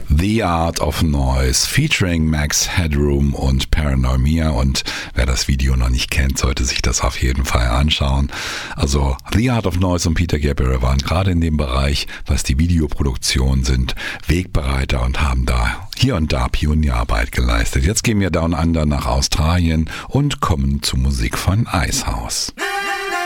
The Art of Noise featuring Max Headroom und Paranoia, und wer das Video noch nicht kennt, sollte sich das auf jeden Fall anschauen. Also The Art of Noise und Peter Gabriel waren gerade in dem Bereich, was die Videoproduktion sind, Wegbereiter und haben da hier und da Pionierarbeit geleistet. Jetzt gehen wir Down Under nach Australien und kommen zu Musik von Icehouse.